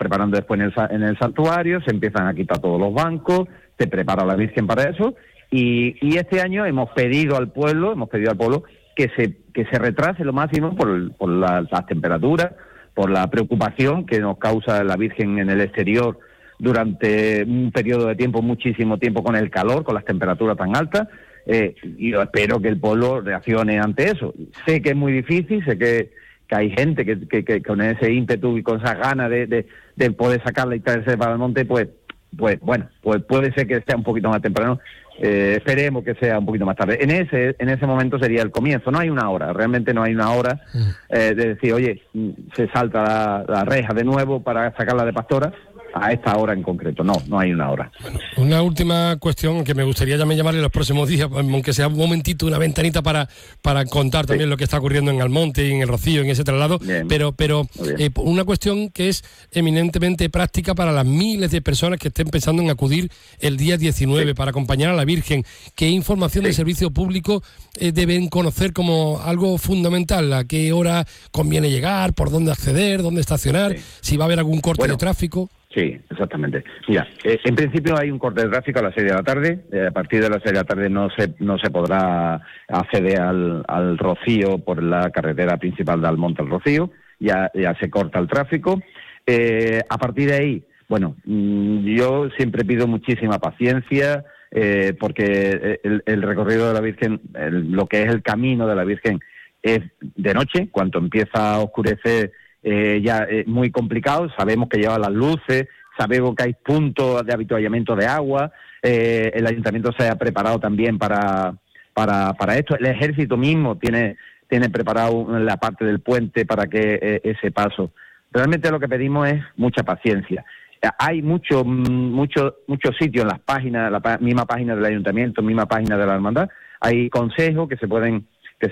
preparando después en el santuario, se empiezan a quitar todos los bancos, se prepara la Virgen para eso, y este año hemos pedido al pueblo que se retrase lo máximo por las temperaturas, por la preocupación que nos causa la Virgen en el exterior durante un periodo de tiempo, muchísimo tiempo, con el calor, con las temperaturas tan altas, y yo espero que el pueblo reaccione ante eso. Sé que es muy difícil, sé que hay gente que con ese ímpetu y con esas ganas de poder sacarla y traerse para el monte, pues puede ser que sea un poquito más temprano. Esperemos que sea un poquito más tarde. En ese momento sería el comienzo. No hay una hora, realmente no hay una hora de decir, oye, se salta la reja de nuevo para sacarla de pastora a esta hora en concreto. No hay una hora. Bueno, una última cuestión que me gustaría llamarle los próximos días, aunque sea un momentito, una ventanita para contar también lo que está ocurriendo en Almonte y en el Rocío, en ese traslado. Bien. Pero una cuestión que es eminentemente práctica para las miles de personas que estén pensando en acudir el día 19 para acompañar a la Virgen. ¿Qué información de servicio público deben conocer como algo fundamental? ¿A qué hora conviene llegar? ¿Por dónde acceder? ¿Dónde estacionar? ¿Si va a haber algún corte de tráfico? Sí, exactamente. Mira, en principio hay un corte de tráfico a las 6 de la tarde. A partir de las 6 de la tarde no se podrá acceder al Rocío por la carretera principal de Almonte al Rocío. Ya se corta el tráfico. A partir de ahí, yo siempre pido muchísima paciencia, porque el recorrido de la Virgen, lo que es el camino de la Virgen, es de noche. Cuando empieza a oscurecer, ya es muy complicado. Sabemos que lleva las luces, sabemos que hay puntos de avituallamiento de agua, el ayuntamiento se ha preparado también para esto. El ejército mismo tiene preparado la parte del puente para que ese paso. Realmente lo que pedimos es mucha paciencia. Hay muchos sitios en las páginas, la misma página del ayuntamiento, misma página de la hermandad, hay consejos que se pueden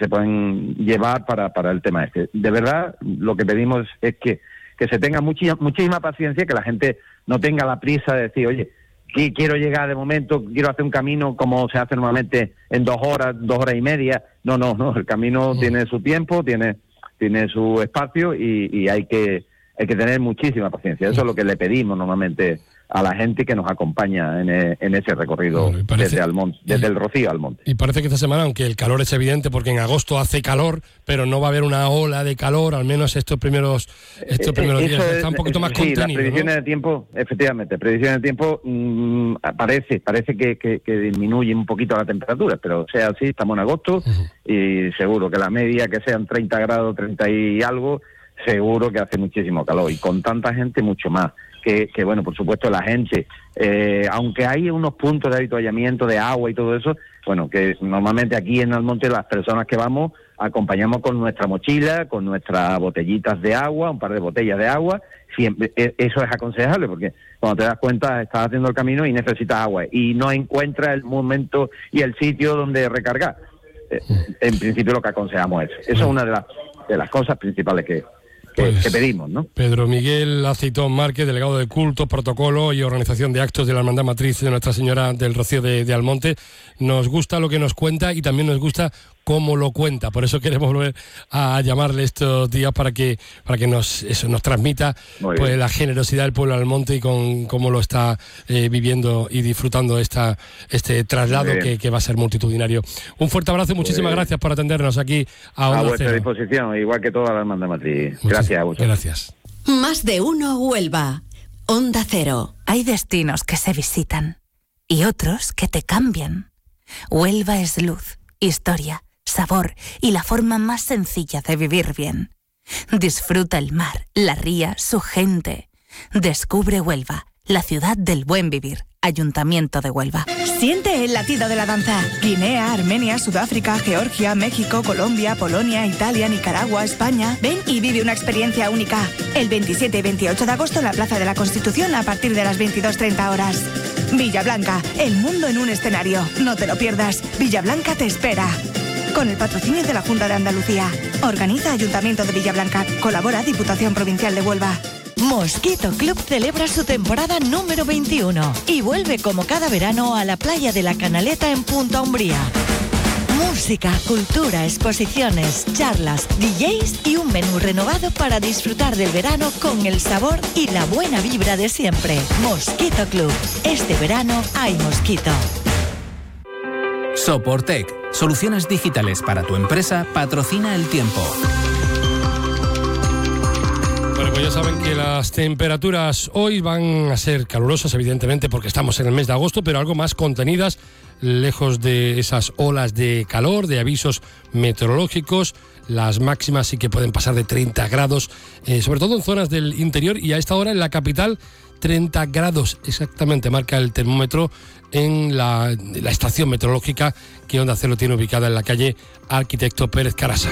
llevar para el tema este. De verdad, lo que pedimos es que se tenga muchísima paciencia, que la gente no tenga la prisa de decir, oye, quiero llegar de momento, quiero hacer un camino como se hace normalmente en 2 horas y media. No, el camino tiene su tiempo, tiene su espacio y hay que tener muchísima paciencia. Eso es lo que le pedimos normalmente a la gente que nos acompaña en ese recorrido desde el Rocío al monte. Y parece que esta semana, aunque el calor es evidente, porque en agosto hace calor, pero no va a haber una ola de calor, al menos estos primeros días. Está un poquito más contenido. Las predicciones de tiempo, efectivamente, predicciones de tiempo, parece que disminuye un poquito la temperatura, pero sea así, estamos en agosto, y seguro que la media que sean 30 grados, 30 y algo, seguro que hace muchísimo calor, y con tanta gente mucho más. Que por supuesto la gente, aunque hay unos puntos de avituallamiento de agua y todo eso, que normalmente aquí en Almonte las personas que vamos acompañamos con nuestra mochila, con nuestras botellitas de agua, un par de botellas de agua. Siempre eso es aconsejable, porque cuando te das cuenta estás haciendo el camino y necesitas agua y no encuentras el momento y el sitio donde recargar. En principio lo que aconsejamos es eso. Es una de las cosas principales que pedimos, ¿no? Pedro Miguel Aceitón Márquez, delegado de Culto, Protocolo y Organización de Actos de la Hermandad Matriz de Nuestra Señora del Rocío de Almonte. Nos gusta lo que nos cuenta y también nos gusta cómo lo cuenta. Por eso queremos volver a llamarle estos días para que nos transmita la generosidad del pueblo de Almonte y con cómo lo está viviendo y disfrutando este traslado que va a ser multitudinario. Un fuerte abrazo y muchísimas gracias por atendernos aquí a Onda Cero. A vuestra disposición, igual que toda la Hermandad Matriz. Gracias a vosotros. Gracias. Más de uno Huelva. Onda Cero. Hay destinos que se visitan y otros que te cambian. Huelva es luz, historia, sabor y la forma más sencilla de vivir bien. Disfruta el mar, la ría, su gente. Descubre Huelva, la ciudad del buen vivir. Ayuntamiento de Huelva. Siente el latido de la danza. Guinea, Armenia, Sudáfrica, Georgia, México, Colombia, Polonia, Italia, Nicaragua, España. Ven y vive una experiencia única. El 27 y 28 de agosto en la Plaza de la Constitución a partir de las 22:30 horas. Villablanca, el mundo en un escenario. No te lo pierdas. Villablanca te espera. Con el patrocinio de la Junta de Andalucía. Organiza Ayuntamiento de Villablanca. Colabora Diputación Provincial de Huelva. Mosquito Club celebra su temporada número 21 y vuelve como cada verano a la playa de la Canaleta en Punta Umbría. Música, cultura, exposiciones, charlas, DJs y un menú renovado para disfrutar del verano con el sabor y la buena vibra de siempre. Mosquito Club. Este verano hay mosquito. Soportec, soluciones digitales para tu empresa, patrocina el tiempo. Bueno, pues ya saben que las temperaturas hoy van a ser calurosas, evidentemente, porque estamos en el mes de agosto, pero algo más contenidas, lejos de esas olas de calor, de avisos meteorológicos. Las máximas sí que pueden pasar de 30 grados, sobre todo en zonas del interior, y a esta hora en la capital 30 grados exactamente marca el termómetro en la estación meteorológica que Onda Cero tiene ubicada en la calle Arquitecto Pérez Carasa.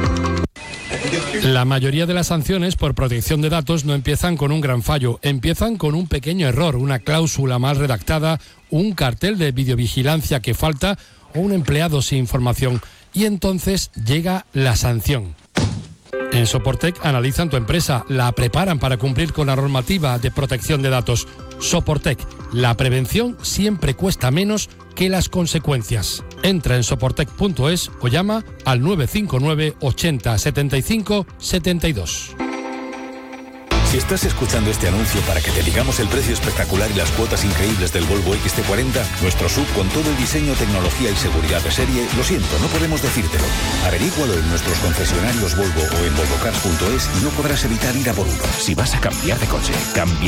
La mayoría de las sanciones por protección de datos no empiezan con un gran fallo, empiezan con un pequeño error, una cláusula mal redactada, un cartel de videovigilancia que falta o un empleado sin información. Y entonces llega la sanción. En Soportec analizan tu empresa, la preparan para cumplir con la normativa de protección de datos. Soportec, la prevención siempre cuesta menos que las consecuencias. Entra en soportec.es o llama al 959 80 75 72. Si estás escuchando este anuncio para que te digamos el precio espectacular y las cuotas increíbles del Volvo XC40, nuestro SUV con todo el diseño, tecnología y seguridad de serie, lo siento, no podemos decírtelo. Averígualo en nuestros concesionarios Volvo o en volvocars.es y no podrás evitar ir a por uno. Si vas a cambiar de coche, cambia